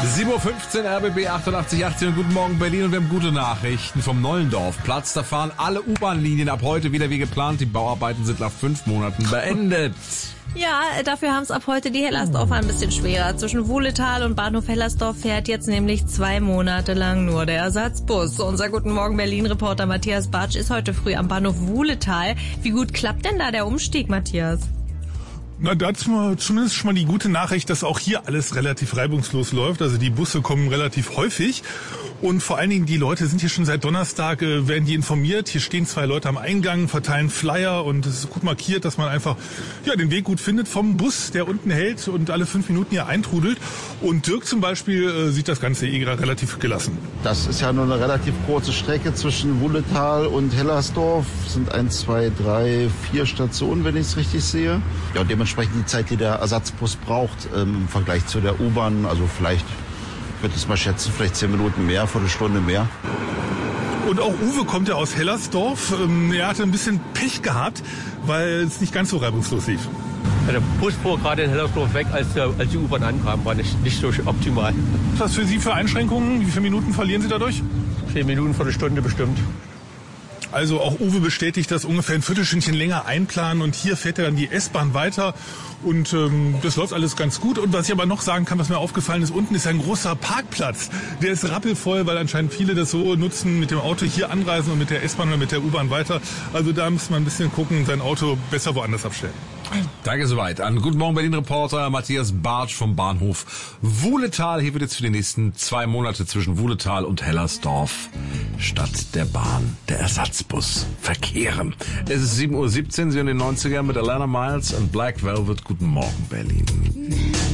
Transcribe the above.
7:15 Uhr, RBB 88,18 und guten Morgen Berlin und wir haben gute Nachrichten vom Nollendorfplatz. Da fahren alle U-Bahn-Linien ab heute wieder wie geplant. Die Bauarbeiten sind nach 5 Monaten beendet. Ja, dafür haben es ab heute die Hellersdorfer ein bisschen schwerer. Zwischen Wuhletal und Bahnhof Hellersdorf fährt jetzt nämlich 2 Monate lang nur der Ersatzbus. Unser Guten Morgen Berlin-Reporter Matthias Bartsch ist heute früh am Bahnhof Wuhletal. Wie gut klappt denn da der Umstieg, Matthias? Na, dazu zumindest schon mal die gute Nachricht, dass auch hier alles relativ reibungslos läuft. Also die Busse kommen relativ häufig und vor allen Dingen die Leute sind hier schon seit Donnerstag, werden die informiert. Hier stehen 2 Leute am Eingang, verteilen Flyer und es ist gut markiert, dass man einfach den Weg gut findet vom Bus, der unten hält und alle 5 Minuten hier eintrudelt. Und Dirk zum Beispiel sieht das Ganze relativ gelassen. Das ist ja nur eine relativ kurze Strecke zwischen Wuhletal und Hellersdorf. Das sind 1, 2, 3, 4 Stationen, wenn ich es richtig sehe. Ja, und dementsprechend die Zeit, die der Ersatzbus braucht im Vergleich zu der U-Bahn, also vielleicht, ich würde es mal schätzen, vielleicht 10 Minuten mehr, Viertelstunde mehr. Und auch Uwe kommt ja aus Hellersdorf. Er hatte ein bisschen Pech gehabt, weil es nicht ganz so reibungslos lief. Ja, der Bus fuhr gerade in Hellersdorf weg, als die U-Bahn ankam, war nicht so optimal. Was für Sie für Einschränkungen? Wie viele Minuten verlieren Sie dadurch? 10 Minuten, Viertelstunde bestimmt. Also auch Uwe bestätigt, dass ungefähr ein Viertelstündchen länger einplanen und hier fährt dann die S-Bahn weiter und das läuft alles ganz gut. Und was ich aber noch sagen kann, was mir aufgefallen ist, unten ist ein großer Parkplatz. Der ist rappelvoll, weil anscheinend viele das so nutzen, mit dem Auto hier anreisen und mit der S-Bahn oder mit der U-Bahn weiter. Also da muss man ein bisschen gucken, sein Auto besser woanders abstellen. Danke soweit an Guten Morgen Berlin-Reporter Matthias Bartsch vom Bahnhof Wuhletal. Hier wird jetzt für die nächsten 2 Monate zwischen Wuhletal und Hellersdorf statt der Bahn der Ersatzbus verkehren. Es ist 7:17 Uhr, Sie in den 90ern mit Alana Miles und Black Velvet. Guten Morgen Berlin.